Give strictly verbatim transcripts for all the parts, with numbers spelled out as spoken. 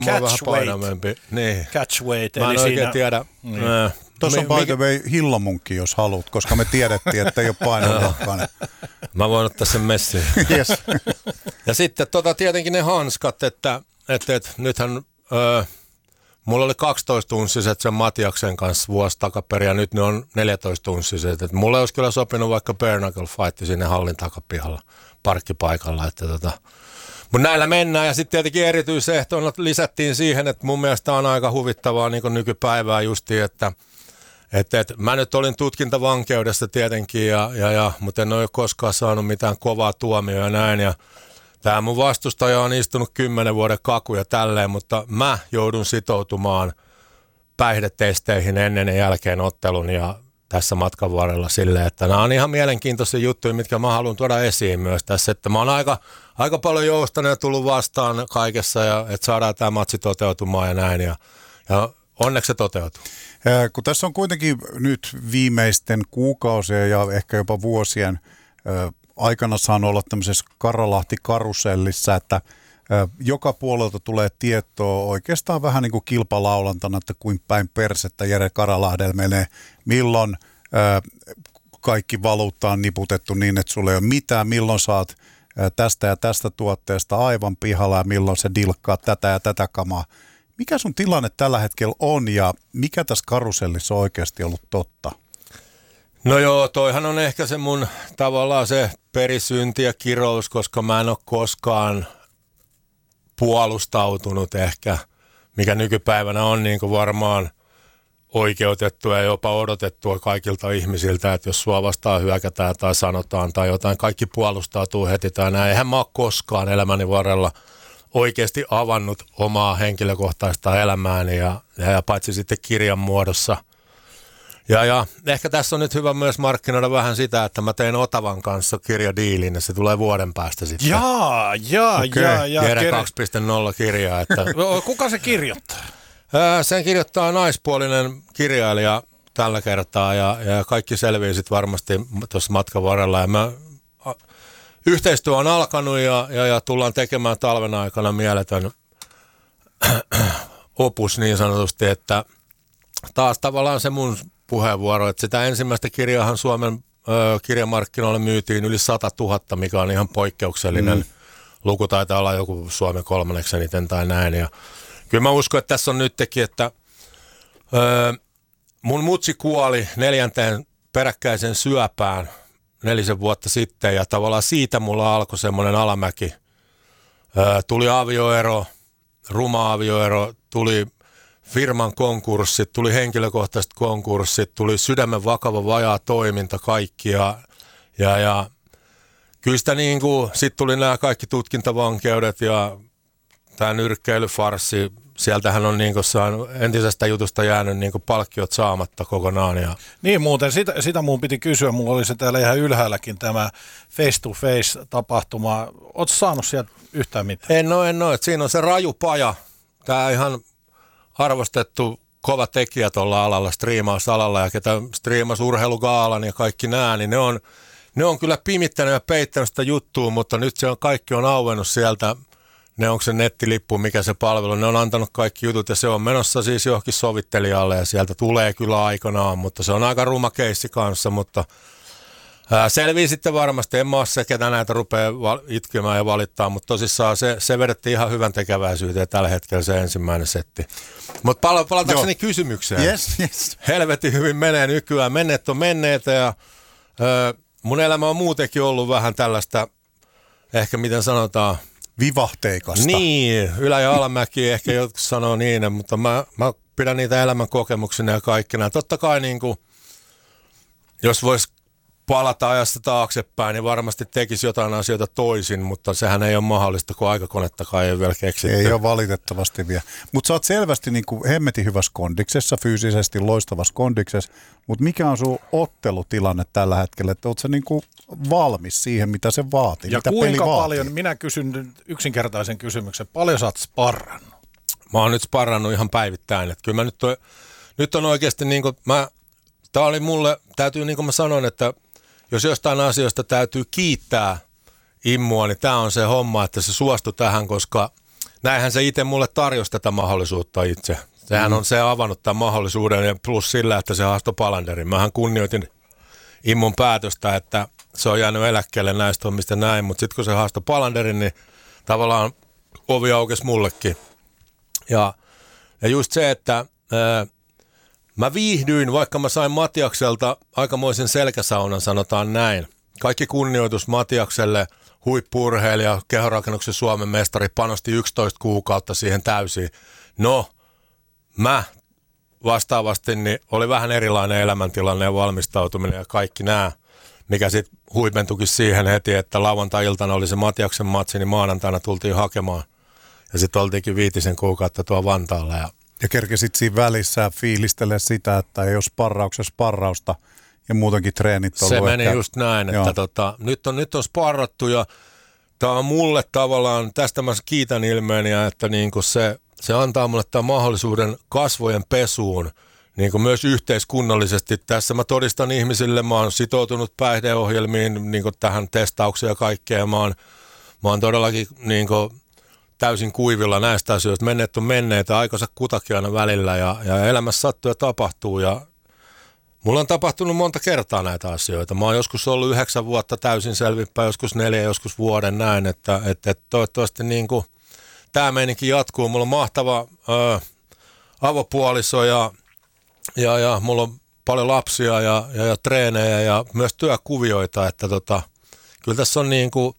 Mä oon vähän painavempi. Niin. Catch weight. Mä en eli oikein siinä... tiedä. Niin. Äh, Tuossa on by the way hillamunkki, jos haluat, koska me tiedettiin, että ei ole painoluokkainen. Mä voin ottaa sen messiin. Yes. Ja sitten tota, tietenkin ne hanskat, että, että, että nythän öö, mulla oli kaksitoista unssiset sen Matiaksen kanssa vuosi takaperin ja nyt ne on neljätoista unssiset. Että mulle olisi kyllä sopinut vaikka bare knuckle fight sinne hallin takapihalla parkkipaikalla. Että tota. Mutta näillä mennään ja sitten tietenkin erityisehtona lisättiin siihen, että mun mielestä on aika huvittavaa niin kuin nykypäivää justiin, että et, et, mä nyt olin tutkintavankeudessa tietenkin, ja, ja, ja, mutta en ole koskaan saanut mitään kovaa tuomioa ja näin. Ja tämä mun vastustaja on istunut kymmenen vuoden kakuja tälleen, mutta mä joudun sitoutumaan päihdetesteihin ennen ja jälkeen ottelun ja tässä matkan varrella silleen, että nämä on ihan mielenkiintoisia juttuja, mitkä mä haluan tuoda esiin myös tässä, että mä oon aika, aika paljon joustanut ja tullut vastaan kaikessa, ja että saadaan tämä matsi toteutumaan ja näin, ja, ja onneksi se toteutuu. Ja kun tässä on kuitenkin nyt viimeisten kuukausien ja ehkä jopa vuosien ö, aikana saanut olla tämmöisessä Karalahti-karusellissa, että ö, joka puolelta tulee tietoa oikeastaan vähän niin kuin kilpalaulantana, että kuin päin persettä Jere Karalahdella menee, milloin ö, kaikki valuutta on niputettu niin, että sulla ei ole mitään, milloin saat ö, tästä ja tästä tuotteesta aivan pihalla ja milloin se dilkkaa tätä ja tätä kamaa. Mikä sun tilanne tällä hetkellä on ja mikä tässä karusellissa on oikeasti ollut totta? No joo, toihan on ehkä se mun tavallaan se perisynti ja kirous, koska mä en ole koskaan puolustautunut ehkä, mikä nykypäivänä on niin kuin varmaan oikeutettua ja jopa odotettua kaikilta ihmisiltä, että jos sua vastaan hyökätään tai sanotaan tai jotain, kaikki puolustautuu heti tai näin. Eihän mä ole koskaan elämäni varrella oikeasti avannut omaa henkilökohtaista elämääni ja, ja paitsi sitten kirjan muodossa. Ja, ja ehkä tässä on nyt hyvä myös markkinoida vähän sitä, että mä tein Otavan kanssa kirjadiilin ja se tulee vuoden päästä sitten. Jaa, jaa, okay. jaa, jaa. Jere kaksi piste nolla kirjaa. Että kuka se kirjoittaa? Sen kirjoittaa naispuolinen kirjailija tällä kertaa ja, ja kaikki selviää sitten varmasti tuossa matkan varrella. Ja mä, yhteistyö on alkanut ja, ja, ja tullaan tekemään talven aikana mieletön opus niin sanotusti, että taas tavallaan se mun puheenvuoro, että sitä ensimmäistä kirjaahan Suomen ö, kirjamarkkinoille myytiin yli sata tuhatta, mikä on ihan poikkeuksellinen mm. luku, taitaa olla joku Suomen kolmanneksi eniten tai näin. Ja kyllä mä uskon, että tässä on nytkin, että ö, mun mutsi kuoli neljänteen peräkkäisen syöpään nelisen vuotta sitten ja tavallaan siitä mulla alkoi semmoinen alamäki. Ö, tuli avioero, ruma avioero, tuli firman konkurssit, tuli henkilökohtaiset konkurssit, tuli sydämen vakava vajaa toiminta kaikkia ja, ja kyllä sitä niin kuin, sitten tuli nämä kaikki tutkintavankeudet ja tämä nyrkkeilyfarssi, sieltähän on niin kuin saanut, entisestä jutusta jäänyt niin kuin palkkiot saamatta kokonaan. Ja niin muuten, sitä, sitä mun piti kysyä, mulla oli se täällä ihan ylhäälläkin tämä face-to-face-tapahtuma. Ootko saanut sieltä yhtään mitään? En ole, en ole. Siinä on se raju paja, tämä ihan arvostettu kova tekijä tuolla alalla, striimausalalla ja ketä striimasi urheilugaalan ja kaikki nämä, niin ne on, ne on kyllä pimittänyt ja peittänyt sitä juttua, mutta nyt se on, kaikki on auennut sieltä. Ne onko se nettilippu, mikä se palvelu, ne on antanut kaikki jutut ja se on menossa siis johonkin sovittelijalle ja sieltä tulee kyllä aikanaan, mutta se on aika ruma keissi kanssa, mutta ää, selvii sitten varmasti, en mä ole se, ketä näitä rupeaa val- itkemään ja valittaa, mutta tosissaan se, se vedettiin ihan hyvän tekeväisyyteen tällä hetkellä se ensimmäinen setti. Mutta pala- palatakseni kysymykseen. Yes, yes. Helvetin hyvin menee nykyään, menneet on menneitä ja ää, mun elämä on muutenkin ollut vähän tällaista, ehkä miten sanotaan, vivahteikasta. Niin, ylä- ja alamäki ehkä jotkut sanoo niin, mutta mä, mä pidän niitä elämän kokemuksina ja kaikkina. Totta kai niin kuin, jos vois palata ajasta taaksepäin, niin varmasti tekisi jotain asioita toisin, mutta sehän ei ole mahdollista, kun aikakonettakaan ei ole vielä keksitty. Ei ole valitettavasti vielä. Mutta sä oot selvästi niin kuin hemmetin hyvässä kondiksessa, fyysisesti loistavassa kondiksessa, mutta mikä on sun ottelutilanne tällä hetkellä? Että oot sä niin kuin valmis siihen, mitä se vaatii, ja mitä kuinka peli vaatii? paljon, minä kysyn yksinkertaisen kysymyksen, paljon sä oot sparrannut? Mä oon nyt sparrannut ihan päivittäin, että kyllä mä nyt, on, nyt on oikeasti niin kuin, mä, tää oli mulle, täytyy niin kuin mä sanoin, että jos jostain asioista täytyy kiittää Immua, niin tämä on se homma, että se suostui tähän, koska näinhän se itse mulle tarjosi tätä mahdollisuutta itse. Sehän mm. on se avannut tämän mahdollisuuden ja plus sillä, että se haastoi Palanderin. Mähän kunnioitin Immon päätöstä, että se on jäänyt eläkkeelle näistä hommista näin, mutta sitten kun se haastoi Palanderin, niin tavallaan ovi aukesi mullekin. Ja, ja just se, että ää, mä viihdyin, vaikka mä sain Matiakselta aikamoisen selkäsaunan, sanotaan näin. Kaikki kunnioitus Matiakselle, huippu-urheilija, kehorakennuksen Suomen mestari, panosti yksitoista kuukautta siihen täysin. No, mä vastaavasti niin oli vähän erilainen elämäntilanne ja valmistautuminen ja kaikki nämä, mikä sitten huipentukin siihen heti, että lauantai-iltana oli se Matiaksen matsi, niin maanantaina tultiin hakemaan. Ja sitten oltiinkin viitisen kuukautta tuo Vantaalla. Ja, ja kerkesit siinä välissä fiilistele sitä, että ei ole sparrauksessa sparrausta ja muutenkin treenit ollut. Se meni ehkä, just näin, että joo. tota, nyt, on, nyt on sparrattu ja tämä on mulle tavallaan, tästä mä kiitän ilmeeniä, että niinku se, se antaa mulle tämän mahdollisuuden kasvojen pesuun. Niin kuin myös yhteiskunnallisesti. Tässä mä todistan ihmisille, mä oon sitoutunut päihdeohjelmiin niin kuin tähän testaukseen ja kaikkeen. Mä oon, mä oon todellakin niin kuin täysin kuivilla näistä asioista. Menneet on menneitä, aikansa kutakin aina välillä ja, ja elämässä sattuu ja tapahtuu. Ja mulla on tapahtunut monta kertaa näitä asioita. Mä oon joskus ollut yhdeksän vuotta täysin selvinpäin, joskus neljä, joskus vuoden näin. Että, että, että toivottavasti niin kuin tämä meininki jatkuu. Mulla on mahtava ö, avopuoliso ja Ja, ja mulla on paljon lapsia ja, ja, ja treenejä ja myös työkuvioita, että tota, kyllä tässä on niin kuin,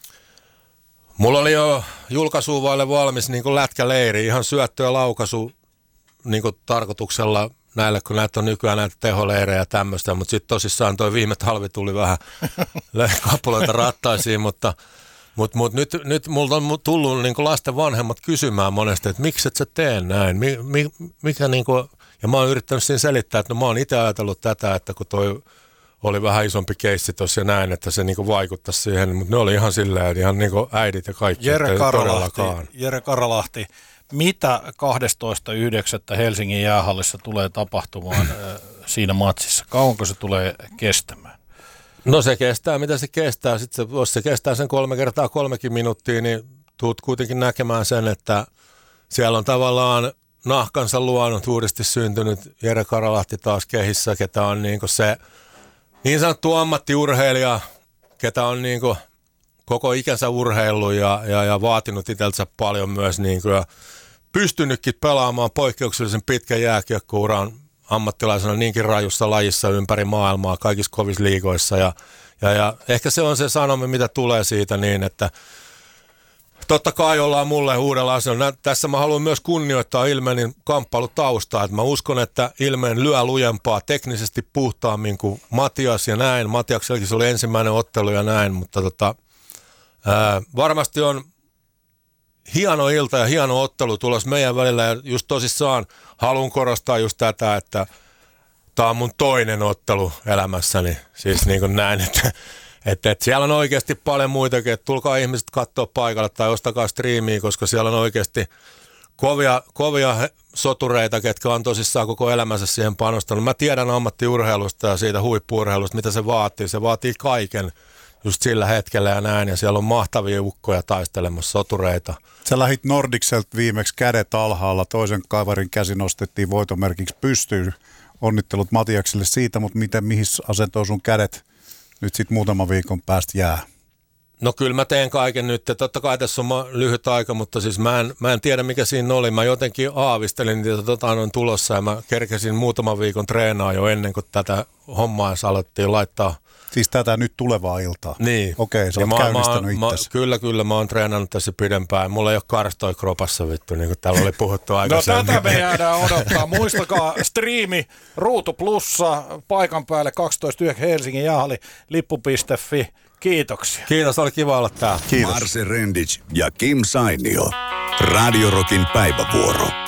mulla oli jo julkaisuun vaille valmis niin kuin lätkäleiri, ihan syöttö ja laukaisu niin kuin tarkoituksella näille, kun näitä on nykyään näitä teholeirejä ja tämmöistä, mutta sitten tosissaan toi viime talvi tuli vähän kapuloita rattaisiin, mutta Mutta mut nyt, nyt multa on tullut niin kuin lasten vanhemmat kysymään monesti, että miksi et sä tee näin, mi, mi, mikä niin kuin, ja mä oon yrittänyt siinä selittää, että no mä oon itse ajatellut tätä, että kun toi oli vähän isompi keissi tuossa ja näin, että se niin kuin vaikuttaisi siihen, mutta ne oli ihan silleen, ihan niin kuin äidit ja kaikki. Jere Karalahti, Jere Karalahti, mitä kahdestoista yhdeksättä Helsingin jäähallissa tulee tapahtumaan siinä matsissa? Kauanko se tulee kestämään? No se kestää, mitä se kestää. Sitten se, jos se kestää sen kolme kertaa kolmekin minuuttia, niin tuut kuitenkin näkemään sen, että siellä on tavallaan nahkansa luonut, uudesti syntynyt Jere Karalahti taas kehissä, ketä on niin kuin se niin sanottu ammattiurheilija, ketä on niin kuin koko ikänsä urheillut ja, ja, ja vaatinut itseltänsä paljon myös niin kuin, ja pystynytkin pelaamaan poikkeuksellisen pitkän jääkiekkouran ammattilaisena niinkin rajussa lajissa ympäri maailmaa, kaikissa kovissa liigoissa. Ja, ja, ja ehkä se on se sanoma, mitä tulee siitä niin, että totta kai ollaan mulle uudella asialla. Tässä mä haluan myös kunnioittaa Ilmenin kamppailutaustaa. Että mä uskon, että Ilmen lyö lujempaa, teknisesti puhtaammin kuin Matias ja näin. Matiaksellakin se oli ensimmäinen ottelu ja näin, mutta tota, ää, varmasti on hieno ilta ja hieno ottelu tulossa meidän välillä. Ja just tosissaan haluan korostaa just tätä, että tämä on mun toinen ottelu elämässäni. Siis niin kuin näin, että Että et siellä on oikeasti paljon muitakin, että tulkaa ihmiset katsoa paikalle tai ostakaa striimiä, koska siellä on oikeasti kovia, kovia sotureita, ketkä on tosissaan koko elämänsä siihen panostanut. Mä tiedän ammattiurheilusta ja siitä huippu-urheilusta, mitä se vaatii. Se vaatii kaiken just sillä hetkellä ja näin, ja siellä on mahtavia ukkoja taistelemassa sotureita. Sä lähit Nordicselta viimeksi kädet alhaalla, toisen kaverin käsi nostettiin voitomerkiksi pystyyn. Onnittelut Matiakselle siitä, mutta miten, mihin asentoon sun kädet nyt sitten muutaman viikon päästä jää? No kyllä mä teen kaiken nyt. Totta kai tässä on lyhyt aika, mutta siis mä en, mä en tiedä mikä siinä oli. Mä jotenkin aavistelin, että tota on tulossa ja mä kerkesin muutaman viikon treenaa jo ennen kuin tätä hommaa alettiin laittaa. Siis tätä nyt tulevaa iltaa? Niin. Okei, sä oot käynnistänyt itsesi. Kyllä, kyllä. Mä oon treenannut tässä pidempään. Mulla ei ole karstoi kropassa vittu, niin kuin täällä oli puhuttu aikaisemmin. No tätä me jäädään odottaa. Muistakaa striimi, Ruutu Plussa, paikan päälle kaksitoista yhdeksän Helsingin jäähalli, lippu piste fi. Kiitoksia. Kiitos, oli kiva olla täällä. Kiitos. Marse Rendic ja Kim Sainio. Radio Rockin päivävuoro.